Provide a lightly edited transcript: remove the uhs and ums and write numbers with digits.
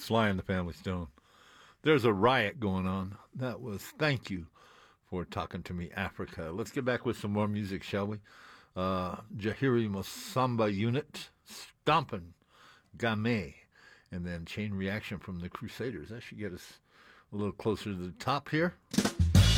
Sly and the Family Stone. There's a riot going on. That was Thank You for Talking to Me, Africa. Let's get back with some more music, shall we? Jahiri Mosamba Unit, Stompin' Game, and then Chain Reaction from the Crusaders. That should get us a little closer to the top here.